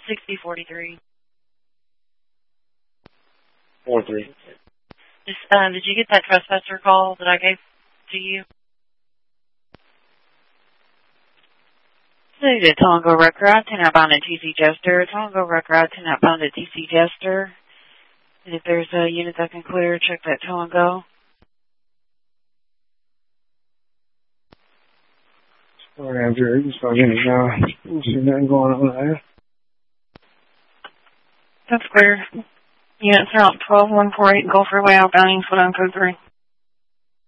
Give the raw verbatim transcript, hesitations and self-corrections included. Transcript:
sixty forty-three. Four three. Just, uh, did you get that trespasser call that I gave to you? Stated Tongo Record, ten outbound at T C Jester. Tongo Record, ten outbound at T C Jester. And if there's a unit that can clear, check that tow and go. Sorry, Andrew. Just fucking uh, see nothing going on there. That's clear. Units are out twelve one four eight Gulf Freeway outbound, East one nine four three.